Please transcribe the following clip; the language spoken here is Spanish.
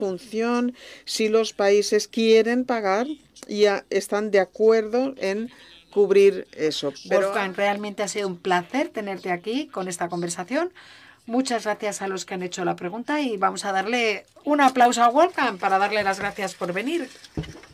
función si los países quieren pagar y están de acuerdo en cubrir eso. Pero Wolfgang, realmente ha sido un placer tenerte aquí con esta conversación. Muchas gracias a los que han hecho la pregunta y vamos a darle un aplauso a Wolfgang para darle las gracias por venir.